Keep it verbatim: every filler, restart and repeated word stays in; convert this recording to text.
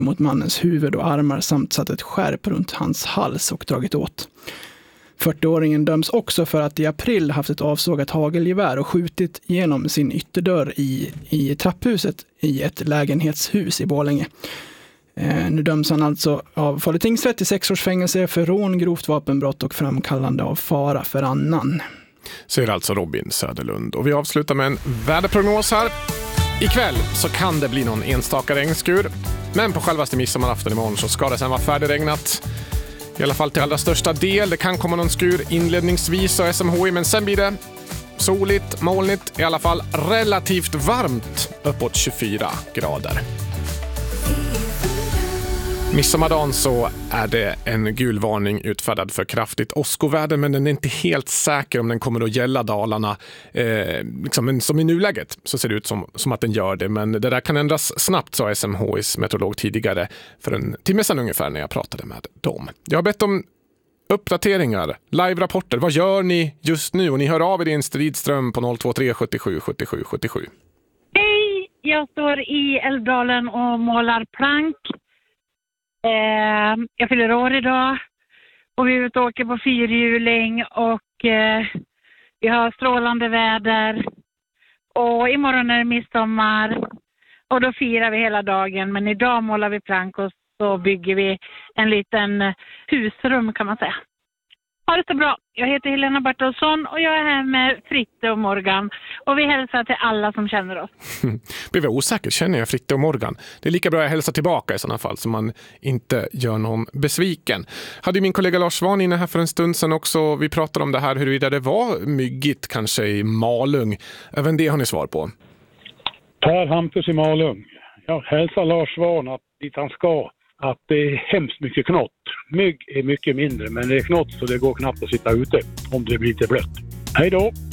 mot mannens huvud och armar samt satt ett skärp runt hans hals och dragit åt. fyrtioåringen döms också för att i april haft ett avsågat hagelgevär och skjutit genom sin ytterdörr i, i trapphuset i ett lägenhetshus i Borlänge. Eh, nu döms han alltså av Falu tingsrätt till sex års fängelse för rån, grovt vapenbrott och framkallande av fara för annan. Säger alltså Robin Söderlund. Och vi avslutar med en väderprognos här. Ikväll så kan det bli någon enstaka regnskur. Men på självaste midsommarafton imorgon så ska det sen vara färdigregnat. I alla fall till allra största del. Det kan komma någon skur inledningsvis och S M H I. Men sen blir det soligt, molnigt. I alla fall relativt varmt. Uppåt tjugofyra grader. Midsommardagen så är det en gul varning utfärdad för kraftigt åskoväder, men den är inte helt säker om den kommer att gälla Dalarna. Eh, liksom, men som i nuläget så ser det ut som, som att den gör det, men det där kan ändras snabbt, sa S M H I:s meteorolog tidigare för en timme sedan ungefär när jag pratade med dem. Jag har bett om uppdateringar, live-rapporter. Vad gör ni just nu? Och ni hör av er i en stridström på noll två tre sjuttiosju sjuttiosju sjuttiosju. Hej, jag står i Älvdalen och målar plank. Eh, jag fyller år idag och vi är ute och åker på fyrhjuling och eh, vi har strålande väder och imorgon är det midsommar och då firar vi hela dagen, men idag målar vi plank och så bygger vi en liten husrum kan man säga. Ha det så bra. Jag heter Helena Bartolsson och jag är här med Fritte och Morgan. Och vi hälsar till alla som känner oss. Blir jag osäker, känner jag Fritte och Morgan? Det är lika bra att hälsa tillbaka i sådana fall så man inte gör någon besviken. Hade min kollega Lars Svahn inne här för en stund sedan också. Vi pratade om det här huruvida det var myggigt kanske i Malung. Även det har ni svar på. Per Hampus i Malung. Jag hälsar Lars Svahn att dit han ska. Att det är hemskt mycket knott. Mygg är mycket mindre, men det är knott så det går knappt att sitta ute om det blir lite blött. Hej då!